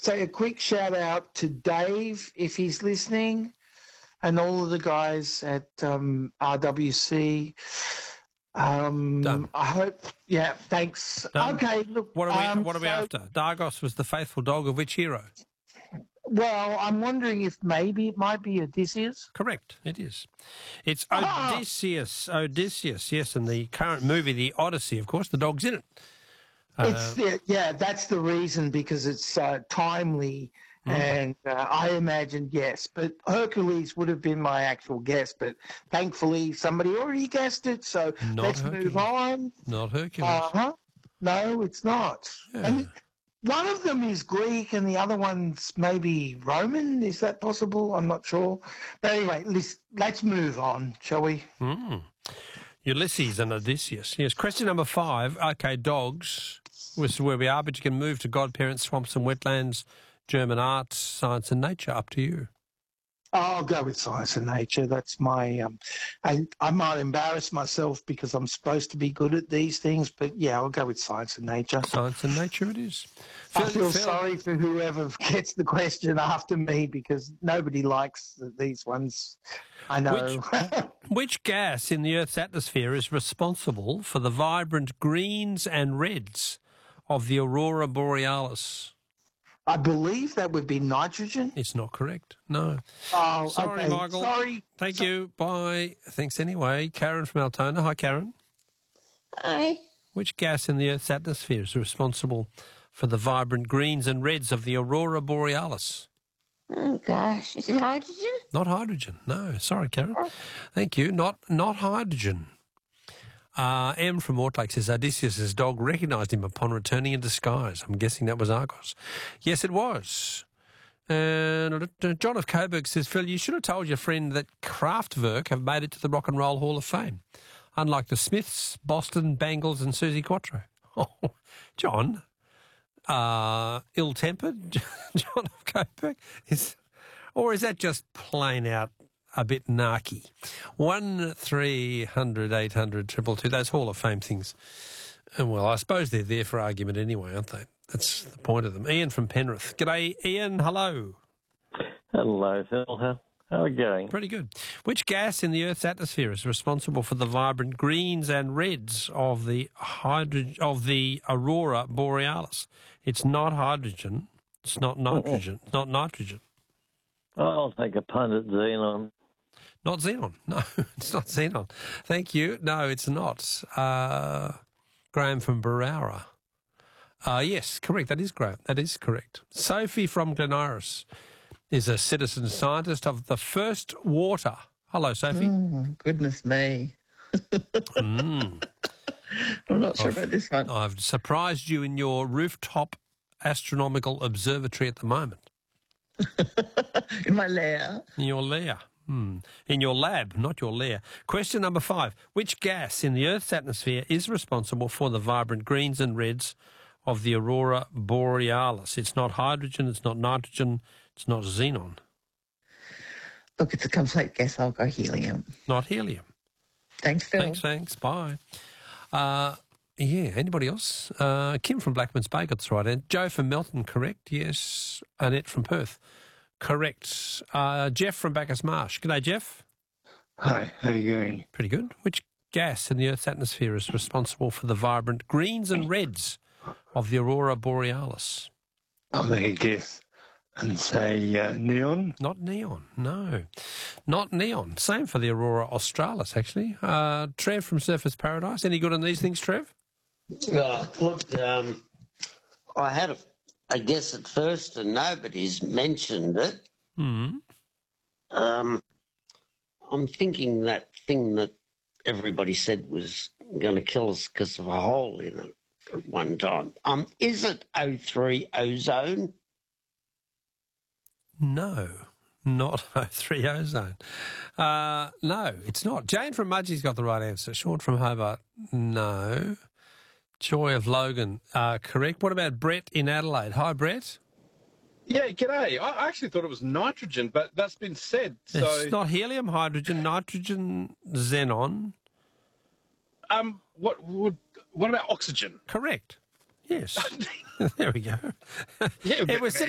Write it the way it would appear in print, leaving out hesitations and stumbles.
say a quick shout out to Dave if he's listening, and all of the guys at RWC. Done. I hope. Yeah, thanks. Done. Okay, look. What are we after? Dargos was the faithful dog of which hero? Well, I'm wondering if maybe it might be Odysseus. Correct, it is. It's Odysseus. Odysseus, yes, in the current movie, The Odyssey, of course, the dog's in it. That's the reason, because it's timely, and I imagined yes. But Hercules would have been my actual guess, but thankfully somebody already guessed it, so let's move on. Not Hercules. No, it's not. Yeah. And one of them is Greek and the other one's maybe Roman. Is that possible? I'm not sure. But anyway, let's move on, shall we? Ulysses and Odysseus. Yes. Question number 5. Okay, dogs. This is where we are, but you can move to godparents, swamps and wetlands, German arts, science and nature. Up to you. I'll go with science and nature. That's my. I might embarrass myself because I'm supposed to be good at these things, but yeah, I'll go with science and nature. Science and nature it is. I feel sorry for whoever gets the question after me because nobody likes these ones. I know. Which gas in the Earth's atmosphere is responsible for the vibrant greens and reds of the aurora borealis? I believe that would be nitrogen. It's not correct. No. Oh, sorry, okay. Michael. Sorry. Thank you. Bye. Thanks anyway. Karen from Altona. Hi, Karen. Hi. Which gas in the Earth's atmosphere is responsible for the vibrant greens and reds of the aurora borealis? Oh, gosh. Is it hydrogen? Not hydrogen. No. Sorry, Karen. Thank you. Not hydrogen. M from Mortlake says Odysseus' dog recognised him upon returning in disguise. I'm guessing that was Argos. Yes, it was. And John of Coburg says, Phil, you should have told your friend that Kraftwerk have made it to the Rock and Roll Hall of Fame, unlike the Smiths, Boston, Bangles and Susie Quattro. Oh, John, ill-tempered, John of Coburg? Or is that just plain out a bit narky? 1300 800 222, those Hall of Fame things. And well, I suppose they're there for argument anyway, aren't they? That's the point of them. Ian from Penrith. G'day, Ian. Hello. Hello, Phil. How are we going? Pretty good. Which gas in the Earth's atmosphere is responsible for the vibrant greens and reds of the aurora borealis? It's not hydrogen. It's not nitrogen. It's not nitrogen. I'll take a punt at xenon. Not xenon. No, it's not xenon. Thank you. No, it's not. Graham from Barowra. Yes, correct. That is Graham. That is correct. Sophie from Glen Iris is a citizen scientist of the first water. Hello, Sophie. Goodness me. I'm not sure about this one. I've surprised you in your rooftop astronomical observatory at the moment. In my lair. In your lair. In your lab, not your lair. Question number 5. Which gas in the Earth's atmosphere is responsible for the vibrant greens and reds of the aurora borealis? It's not hydrogen, it's not nitrogen, it's not xenon. Look, it's a complete guess. I'll go helium. Not helium. Thanks, Phil. Thanks. Bye. Anybody else? Kim from Blackman's Bay got this right. And Joe from Melton, correct? Yes. Annette from Perth. Correct. Jeff from Bacchus Marsh. G'day, Jeff. Hi, how are you going? Pretty good. Which gas in the Earth's atmosphere is responsible for the vibrant greens and reds of the aurora borealis? I'll make a guess and say neon. Not neon, no. Not neon. Same for the aurora australis, actually. Trev from Surfers Paradise. Any good on these things, Trev? Look, I had a guess at first and nobody's mentioned it. I'm thinking that thing that everybody said was going to kill us because of a hole in it at one time. Is it O3 ozone? No, not O3 ozone. No, it's not. Jane from Mudgee's got the right answer. Sean from Hobart, no. Joy of Logan, correct. What about Brett in Adelaide? Hi, Brett. Yeah, g'day. I actually thought it was nitrogen, but that's been said. So it's not helium, hydrogen, nitrogen, xenon. What about oxygen? Correct. Yes. There we go. Yeah, it was